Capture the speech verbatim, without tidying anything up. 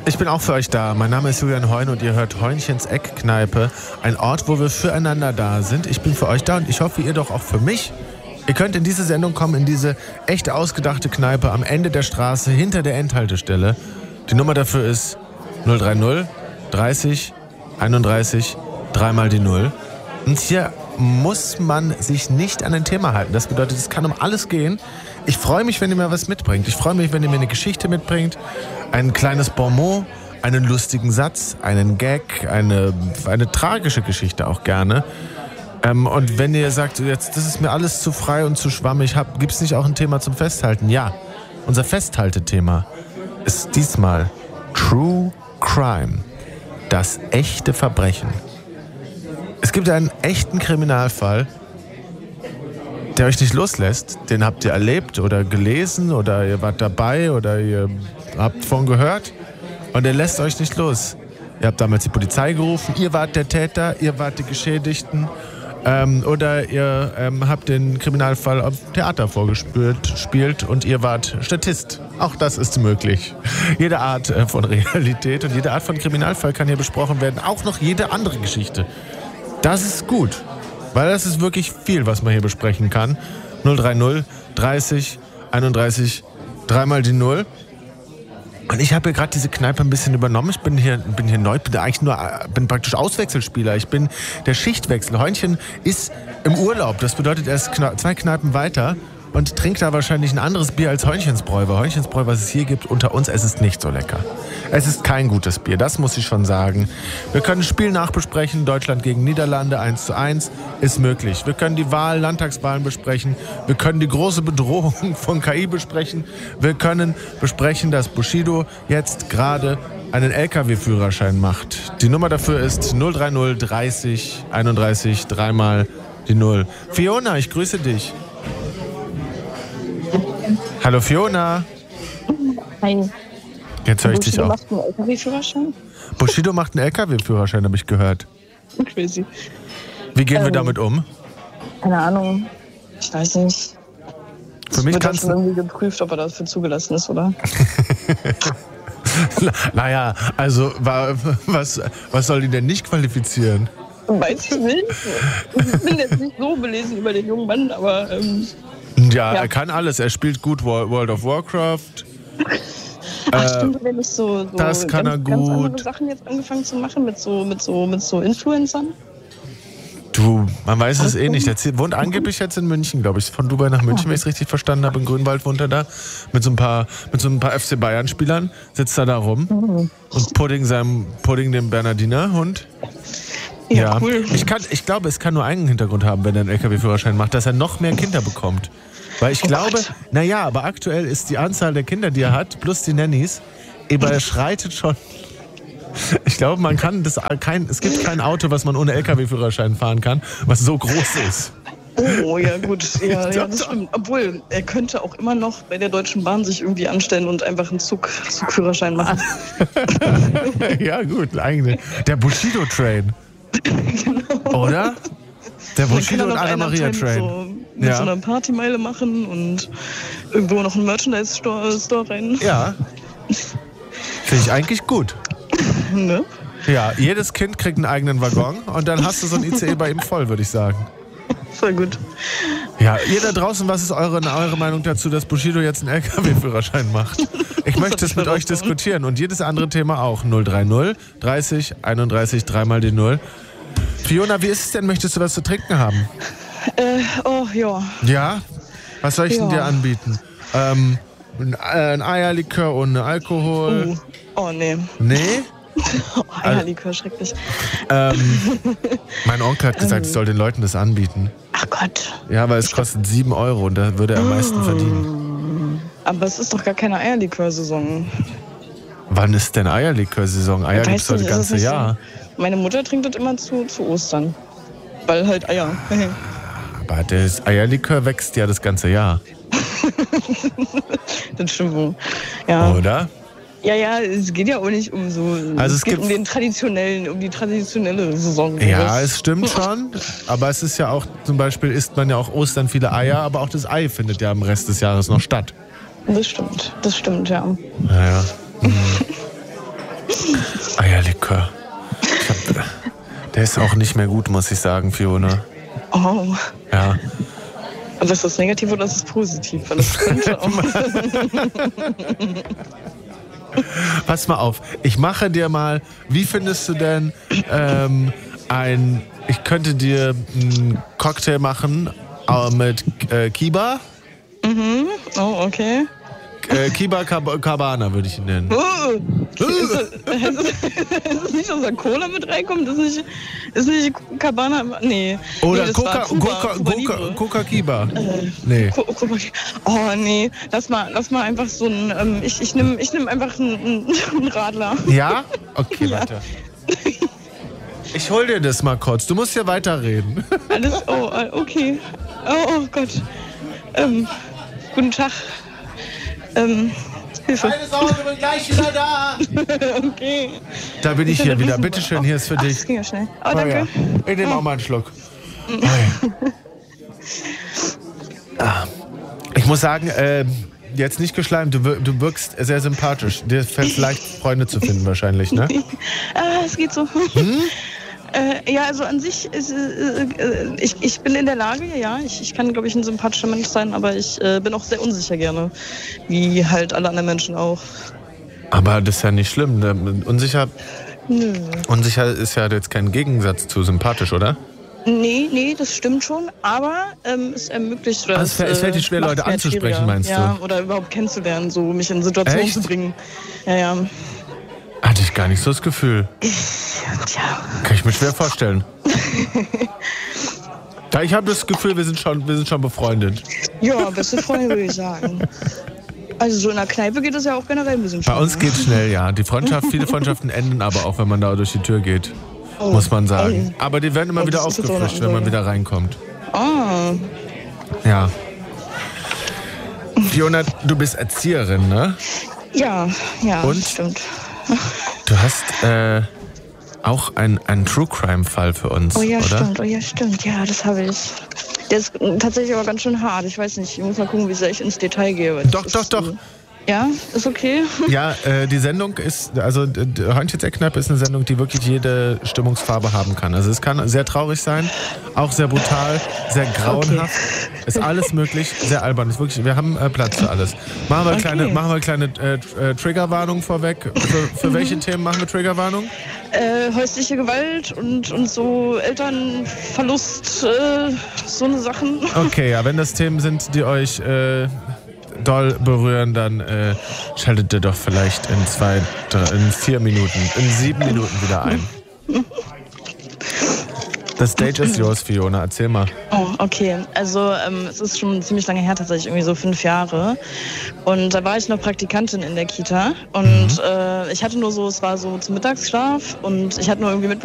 Ich bin auch für euch da. Mein Name ist Julian Heun und ihr hört Heunchens Eckkneipe. Ein Ort, wo wir füreinander da sind. Ich bin für euch da und ich hoffe, ihr doch auch für mich. Ihr könnt in diese Sendung kommen, in diese echt ausgedachte Kneipe am Ende der Straße, hinter der Endhaltestelle. Die Nummer dafür ist null drei null dreißig einunddreißig dreimal die Null. Und hier muss man sich nicht an ein Thema halten. Das bedeutet, es kann um alles gehen. Ich freue mich, wenn ihr mir was mitbringt. Ich freue mich, wenn ihr mir eine Geschichte mitbringt, ein kleines Bonmot, einen lustigen Satz, einen Gag, eine, eine tragische Geschichte auch gerne. Ähm, und wenn ihr sagt, jetzt, das ist mir alles zu frei und zu schwammig, gibt es nicht auch ein Thema zum Festhalten? Ja, unser Festhaltethema ist diesmal True Crime, das echte Verbrechen. Es gibt einen echten Kriminalfall, der euch nicht loslässt. Den habt ihr erlebt oder gelesen oder ihr wart dabei oder ihr habt von gehört und der lässt euch nicht los. Ihr habt damals die Polizei gerufen, ihr wart der Täter, ihr wart die Geschädigten ähm, oder ihr ähm, habt den Kriminalfall auf Theater vorgespielt spielt und ihr wart Statist. Auch das ist möglich. Jede Art äh, von Realität und jede Art von Kriminalfall kann hier besprochen werden. Auch noch jede andere Geschichte. Das ist gut, weil das ist wirklich viel, was man hier besprechen kann. null drei null dreißig einunddreißig dreimal die Null. Und ich habe hier gerade diese Kneipe ein bisschen übernommen. Ich bin hier, bin hier neu, bin eigentlich nur, bin praktisch Auswechselspieler. Ich bin der Schichtwechsel. Heunchen ist im Urlaub. Das bedeutet, er ist kna- zwei Kneipen weiter und trinkt da wahrscheinlich ein anderes Bier als Heunchensbräu. Weil Heunchensbräu, was es hier gibt, unter uns, es ist nicht so lecker. Es ist kein gutes Bier, das muss ich schon sagen. Wir können das Spiel nachbesprechen, Deutschland gegen Niederlande eins zu eins, ist möglich. Wir können die Wahl, Landtagswahlen besprechen. Wir können die große Bedrohung von K I besprechen. Wir können besprechen, dass Bushido jetzt gerade einen L K W-Führerschein macht. Die Nummer dafür ist null drei null dreißig einunddreißig dreimal die Null. Fiona, ich grüße dich. Hallo Fiona. Hi. Jetzt höre ich dich auch. Bushido macht einen L K W-Führerschein? Bushido macht einen L K W-Führerschein, habe ich gehört. Crazy. Wie gehen ähm, wir damit um? Keine Ahnung. Ich weiß nicht. Für mich wird kannst schon irgendwie geprüft, ob er dafür zugelassen ist, oder? Naja, also was, was soll ihn denn nicht qualifizieren? Weiß ich nicht. Ich bin jetzt nicht so belesen über den jungen Mann, aber... Ähm, ja, ja, er kann alles. Er spielt gut World of Warcraft. Ach äh, stimmt, wenn ich so, so das kann ganz, er ganz andere gut. Sachen jetzt angefangen zu machen mit so, mit so, mit so Influencern. Du, man weiß es eh nicht. Er wohnt angeblich jetzt in München, glaube ich. Von Dubai nach München, wenn ich es richtig verstanden habe. In Grünwald wohnt er da. Mit so ein paar, mit so ein paar F C Bayern-Spielern sitzt er da rum. Mhm. Und Pudding seinem, Pudding dem Bernardiner Hund. Ja, ja. Cool. Ich, kann, ich glaube, es kann nur einen Hintergrund haben, wenn er einen L K W-Führerschein macht, dass er noch mehr Kinder bekommt. Weil ich oh glaube, naja, aber aktuell ist die Anzahl der Kinder, die er hat, plus die Nannies, überschreitet schon. Ich glaube, man kann das kein, es gibt kein Auto, was man ohne L K W-Führerschein fahren kann, was so groß ist. Oh, ja gut. Ja, ja, das stimmt. Obwohl, er könnte auch immer noch bei der Deutschen Bahn sich irgendwie anstellen und einfach einen Zug, Zugführerschein machen. Ja gut, eigentlich. Der Bushido-Train. Genau. Oder? Der Bushido und Anna-Maria-Train. So mit ja. so einer Partymeile machen und irgendwo noch einen Merchandise-Store Store rein. Ja. Finde ich eigentlich gut. Ne? Ja, jedes Kind kriegt einen eigenen Waggon und dann hast du so ein I C E bei ihm voll, würde ich sagen. Voll gut. Ja, ihr da draußen, was ist eure, eure Meinung dazu, dass Bushido jetzt einen L K W-Führerschein macht? Ich möchte es mit euch diskutieren und jedes andere Thema auch. null drei null dreißig einunddreißig dreimal die Null. Fiona, wie ist es denn? Möchtest du was zu trinken haben? Äh, oh, ja. Ja? Was soll ich ja. denn dir anbieten? Ähm, ein, ein Eierlikör ohne Alkohol? Uh. Oh, nee. Nee? Oh, Eierlikör, schrecklich. Ähm, mein Onkel hat gesagt, ich soll den Leuten das anbieten. Ach Gott. Ja, weil es kostet sieben Euro und da würde er am meisten verdienen. Aber es ist doch gar keine Eierlikör-Saison. Wann ist denn Eierlikör-Saison? Eier gibt es doch das ganze Jahr. So? Meine Mutter trinkt das immer zu, zu Ostern. Weil halt Eier. Aber das Eierlikör wächst ja das ganze Jahr. Das stimmt wohl. Ja. Oder? Ja, ja, es geht ja auch nicht um so. Also es, es geht gibt um den traditionellen, um die traditionelle Saison. Ja, es stimmt schon. Aber es ist ja auch, zum Beispiel isst man ja auch Ostern viele Eier, aber auch das Ei findet ja am Rest des Jahres noch statt. Das stimmt, das stimmt, ja. Naja. Mhm. Eierlikör. Ich hab, der ist auch nicht mehr gut, muss ich sagen, Fiona. Oh. Ja. Aber ist das negativ oder ist das positiv? Weil das könnte auch. Pass mal auf, ich mache dir mal, wie findest du denn ähm, ein, ich könnte dir einen Cocktail machen äh, mit äh, Kiba. Mhm, oh, okay. Äh, Kiba Cab- Cabana würde ich ihn nennen. Uh, ist, das, ist das nicht unser Cola mit reinkommt? Ist nicht, ist nicht Cabana? Nee. Oder nee, Coca, Cuba, Coca, Cuba Coca, Coca Kiba. Äh, nee. Co- Co- oh nee, lass mal, lass mal einfach so ein, ähm, ich, ich nehme ich nehm einfach einen, einen Radler. Ja? Okay, Ja. warte. Ich hol dir das mal kurz. Du musst ja weiterreden. Alles, oh, okay. Oh, oh Gott. Ähm, guten Tag. Ähm, Hilfe. Keine Sorge, bin gleich wieder da. Okay. Da bin ich hier wieder. Bitte schön, hier ist für Ach, dich. das ging ja schnell. Oh, Oh, danke. ja. Ich nehme auch mal einen Schluck. Oh, ja. Ah. Ich muss sagen, äh, jetzt nicht geschleimt, du, wir- du wirkst sehr sympathisch. Dir fällt es leicht, Freunde zu finden wahrscheinlich, ne? Ah, es geht so. Hm? Äh, ja, also an sich, ist, äh, äh, ich, ich bin in der Lage, ja, ich, ich kann, glaube ich, ein sympathischer Mensch sein, aber ich äh, bin auch sehr unsicher gerne, wie halt alle anderen Menschen auch. Aber das ist ja nicht schlimm. Ne? Unsicher, Nö. unsicher ist ja jetzt kein Gegensatz zu sympathisch, oder? Nee, nee, das stimmt schon, aber ähm, es ermöglicht... Oder Ah, es fällt- es fällt dir schwer, macht's Leute mir anzusprechen, schwieriger. meinst du? Ja, oder überhaupt kennenzulernen, so mich in Situationen Echt? zu bringen. Ja, ja. Hatte ich gar nicht so das Gefühl. Tja. Kann ich mir schwer vorstellen. Ja, ich habe das Gefühl, wir sind schon, wir sind schon befreundet. Ja, beste Freunde, würde ich sagen. Also so in der Kneipe geht das ja auch generell ein bisschen Bei schnell. uns geht's schnell, ja. Die Freundschaft, viele Freundschaften enden aber auch, wenn man da durch die Tür geht. Oh. Muss man sagen. Oh. Aber die werden immer Oh, wieder das ist jetzt auch aufgefrischt, eine wenn man Ansage. wieder reinkommt. Ah, Ja. Fiona, du bist Erzieherin, ne? ja, ja, Und? stimmt. Du hast äh, auch einen, einen True-Crime-Fall für uns, Oh ja, oder? stimmt, oh ja, stimmt, ja, das habe ich. Der ist äh, tatsächlich aber ganz schön hart. Ich weiß nicht, ich muss mal gucken, wie sehr ich ins Detail gehe. weil das Doch, ist, doch, doch. äh, Ja, ist okay. Ja, äh, die Sendung ist, also d- d- Hörnchens Eckkneipe ist eine Sendung, die wirklich jede Stimmungsfarbe haben kann. Also es kann sehr traurig sein, auch sehr brutal, sehr grauenhaft. Ist alles möglich, sehr albern. Ist wirklich, wir haben äh, Platz für alles. Machen wir Okay. kleine, machen wir kleine äh, äh, Triggerwarnung vorweg. Für, für welche Themen machen wir Triggerwarnung? Äh, häusliche Gewalt und, und so Elternverlust, äh, so eine Sachen. Okay, ja, wenn das Themen sind, die euch äh, doll berühren, dann äh, schaltet ihr doch vielleicht in zwei, drei, in vier Minuten, in sieben Minuten wieder ein. The stage is yours, Fiona. Erzähl mal. Oh, okay. Also ähm, es ist schon ziemlich lange her, tatsächlich irgendwie so fünf Jahre. Und da war ich noch Praktikantin in der Kita. Und äh, ich hatte nur so, es war so zum Mittagsschlaf und ich hatte nur irgendwie mitbekommen,